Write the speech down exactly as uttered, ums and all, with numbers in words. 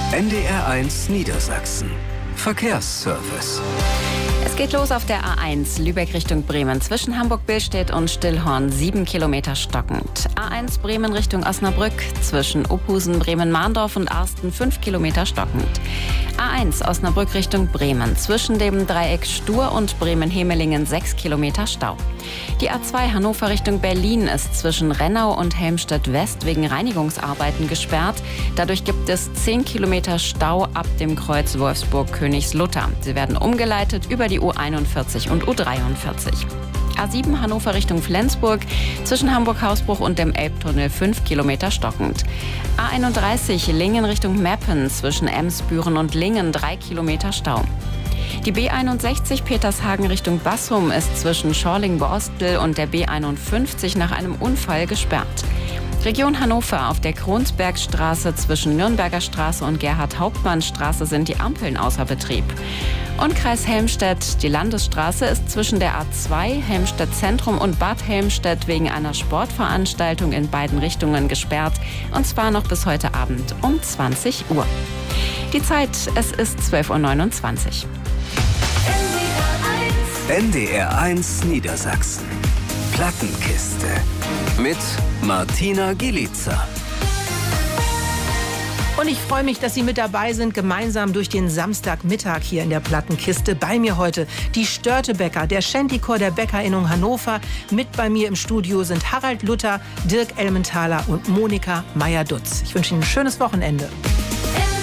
N D R eins Niedersachsen. Verkehrsservice. Es geht los auf der A eins, Lübeck Richtung Bremen. Zwischen Hamburg-Billstedt und Stillhorn sieben Kilometer stockend. A eins Bremen Richtung Osnabrück. Zwischen Opusen, Bremen-Mahndorf und Arsten fünf Kilometer stockend. A eins Osnabrück Richtung Bremen. Zwischen dem Dreieck Stur und Bremen-Hemelingen sechs Kilometer Stau. Die A zwei Hannover Richtung Berlin ist zwischen Rennau und Helmstedt-West wegen Reinigungsarbeiten gesperrt. Dadurch gibt es zehn Kilometer Stau ab dem Kreuz Wolfsburg-Königslutter. Sie werden umgeleitet über die U einundvierzig und U dreiundvierzig. A sieben Hannover Richtung Flensburg, zwischen Hamburg-Hausbruch und dem Elbtunnel fünf Kilometer stockend. A einunddreißig Lingen Richtung Meppen, zwischen Emsbüren und Lingen drei Kilometer Stau. Die B einundsechzig Petershagen Richtung Bassum ist zwischen Schorling-Borstel und der B einundfünfzig nach einem Unfall gesperrt. Region Hannover: Auf der Kronsbergstraße zwischen Nürnberger Straße und Gerhard-Hauptmann-Straße sind die Ampeln außer Betrieb. Und Kreis Helmstedt: Die Landesstraße ist zwischen der A zwei Helmstedt Zentrum und Bad Helmstedt wegen einer Sportveranstaltung in beiden Richtungen gesperrt. Und zwar noch bis heute Abend um zwanzig Uhr. Die Zeit, es ist zwölf Uhr neunundzwanzig. N D R eins Niedersachsen. Plattenkiste. Mit Martina Gielica. Und ich freue mich, dass Sie mit dabei sind, gemeinsam durch den Samstagmittag hier in der Plattenkiste. Bei mir heute die Störtebäcker, der Shantychor der Bäckerinnung Hannover. Mit bei mir im Studio sind Harald Luther, Dirk Elmenthaler und Monika Meyer-Dutz. Ich wünsche Ihnen ein schönes Wochenende.